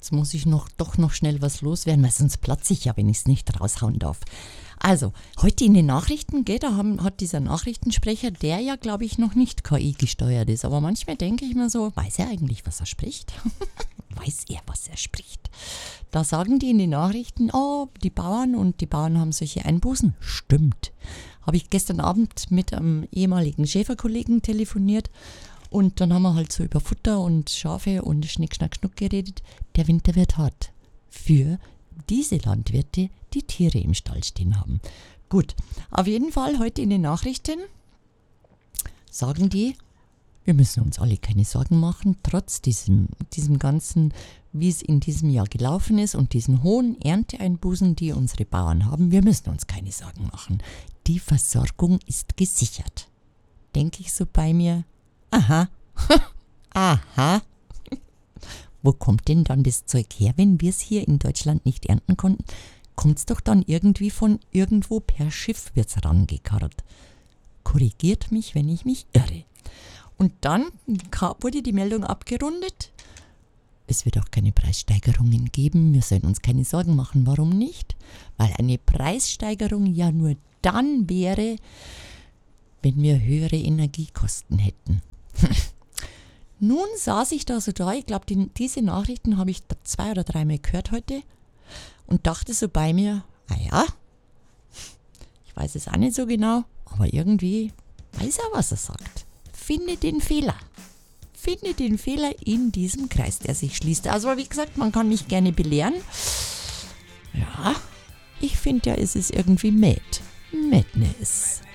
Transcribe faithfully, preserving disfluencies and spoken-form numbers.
Jetzt muss ich noch doch noch schnell was loswerden, weil sonst platze ich ja, wenn ich es nicht raushauen darf. Also, heute in den Nachrichten, gell, da haben, hat dieser Nachrichtensprecher, der ja, glaube ich, noch nicht K I gesteuert ist. Aber manchmal denke ich mir so, weiß er eigentlich, was er spricht? Weiß er, was er spricht? Da sagen die in den Nachrichten, oh, die Bauern und die Bauern haben solche Einbußen. Stimmt. Habe ich gestern Abend mit einem ehemaligen Schäferkollegen telefoniert und dann haben wir halt so über Futter und Schafe und Schnick, Schnack, Schnuck geredet. Der Winter wird hart für diese Landwirte, die Tiere im Stall stehen haben. Gut, auf jeden Fall heute in den Nachrichten sagen die, wir müssen uns alle keine Sorgen machen, trotz diesem, diesem ganzen, wie es in diesem Jahr gelaufen ist und diesen hohen Ernteeinbußen, die unsere Bauern haben, wir müssen uns keine Sorgen machen. Die Versorgung ist gesichert. Denke ich so bei mir, aha, aha. Wo kommt denn dann das Zeug her, wenn wir es hier in Deutschland nicht ernten konnten? Kommt es doch dann irgendwie von irgendwo per Schiff wird's rangekarrt. Korrigiert mich, wenn ich mich irre. Und dann wurde die Meldung abgerundet. Es wird auch keine Preissteigerungen geben. Wir sollen uns keine Sorgen machen. Warum nicht? Weil eine Preissteigerung ja nur dann wäre, wenn wir höhere Energiekosten hätten. Nun saß ich da so da, ich glaube, die, diese Nachrichten habe ich zwei oder dreimal gehört heute und dachte so bei mir, ah ja, ich weiß es auch nicht so genau, aber irgendwie weiß er, was er sagt. Finde den Fehler. Finde den Fehler in diesem Kreis, der sich schließt. Also wie gesagt, man kann mich gerne belehren. Ja, ich finde ja, es ist irgendwie mad. Madness.